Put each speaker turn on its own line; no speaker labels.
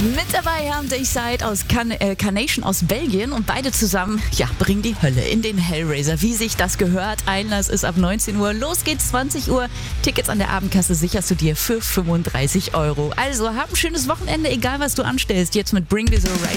Mit dabei haben Dayside aus Carnation aus Belgien und beide zusammen, bringen die Hölle in den Hellraiser. Wie sich das gehört, Einlass ist ab 19 Uhr, los geht's 20 Uhr. Tickets an der Abendkasse sicherst du dir für 35 €. Also hab ein schönes Wochenende, egal was du anstellst, jetzt mit Bring This Horizon.